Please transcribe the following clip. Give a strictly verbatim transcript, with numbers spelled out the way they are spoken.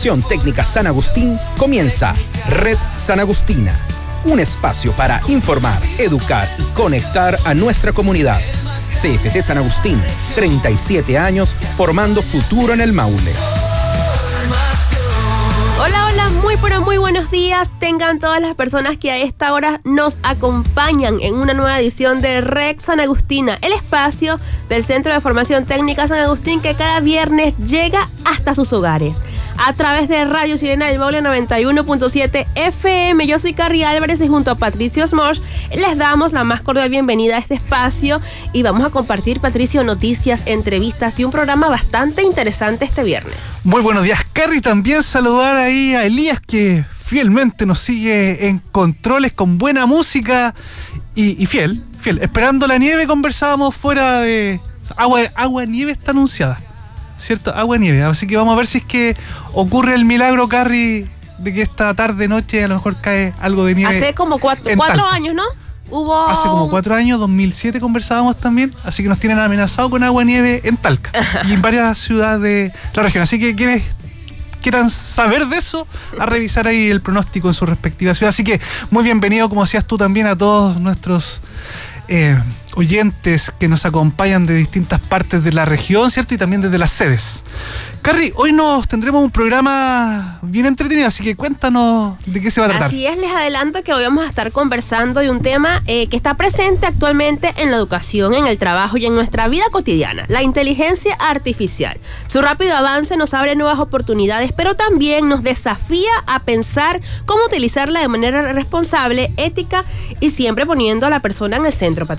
Formación Técnica San Agustín comienza Red San Agustina, un espacio para informar, educar y conectar a nuestra comunidad. C F T San Agustín, treinta y siete años formando futuro en el Maule. Hola, hola, muy pero muy buenos días. Tengan todas las personas que a esta hora nos acompañan en una nueva edición de Red San Agustina, el espacio del Centro de Formación Técnica San Agustín que cada viernes llega hasta sus hogares. A través de Radio Sirena del Maule noventa y uno punto siete F M. Yo soy Carrie Álvarez y junto a Patricio Smosh les damos la más cordial bienvenida a este espacio y vamos a compartir, Patricio, noticias, entrevistas y un programa bastante interesante este viernes. Muy buenos días, Carrie. También saludar ahí a Elías, que fielmente nos sigue en controles con buena música y, y fiel, fiel. Esperando la nieve, conversábamos fuera de... Agua, agua nieve está anunciada, ¿cierto? Agua nieve, así que vamos a ver si es que ocurre el milagro, Carrie, de que esta tarde, noche, a lo mejor cae algo de nieve. Hace como cuatro, cuatro años, ¿no? Hubo... Hace como cuatro años, dos mil siete conversábamos también, así que nos tienen amenazado con agua nieve en Talca y en varias ciudades de la región, así que quienes quieran saber de eso, a revisar ahí el pronóstico en su respectiva ciudad. Así que muy bienvenido, como decías tú también, a todos nuestros eh, oyentes que nos acompañan de distintas partes de la región, ¿cierto? Y también desde las sedes. Carrie, hoy nos tendremos un programa bien entretenido, así que cuéntanos de qué se va a tratar. Así es, les adelanto que hoy vamos a estar conversando de un tema eh, que está presente actualmente en la educación, en el trabajo y en nuestra vida cotidiana, la inteligencia artificial. Su rápido avance nos abre nuevas oportunidades, pero también nos desafía a pensar cómo utilizarla de manera responsable, ética y siempre poniendo a la persona en el centro.